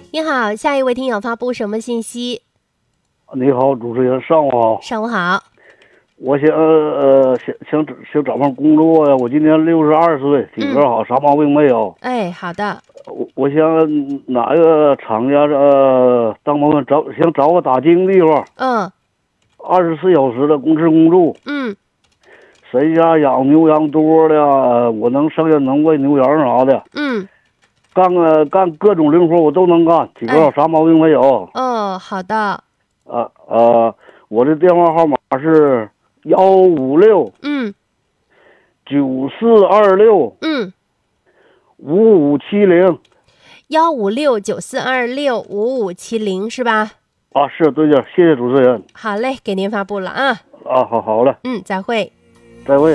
你好，下一位听友发布什么信息？ 你好，主持人，上午好。 上午好。 我想找份工作呀。我今年62岁，体格好，啥毛病没有。 哎，好的。 我想哪个厂家当毛病想找个打更地方。24小时的公吃公住。谁家养牛羊多的，我剩下能喂牛羊啥的。干各种零活我都能干，体格好，啥毛病没有。 好的。 我的电话号码是15694265570。 15694265570是吧？ 是对的，谢谢主持人。 好嘞，给您发布了啊。 好嘞。 再会。 再会。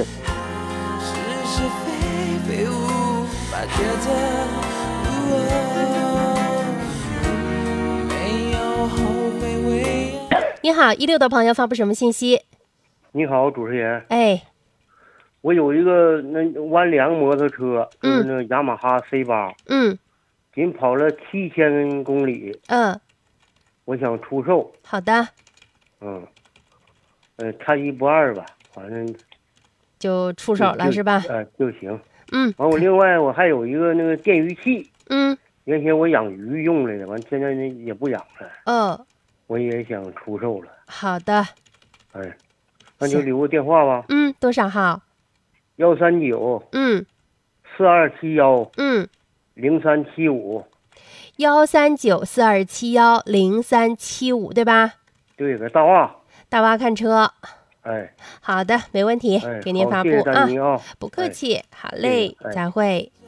你好，16的朋友发布什么信息？ 你好，主持人。 我有一个弯梁摩托车，就是那雅马哈 C8。仅跑了7000公里。我想出售。 好的。 差一不二吧，反正就出手了是吧？ 就行。我另外我还有一个那个电鱼器。原先我养鱼用来的，完现在也不养了。我也想出售了。 好的。 那就留个电话吧。 多少号 ？13942710375。 13942710375对吧？ 对，个大洼。 大洼看车。好的，没问题，给您发布啊。 谢谢丹妮啊。 不客气，好嘞，再会。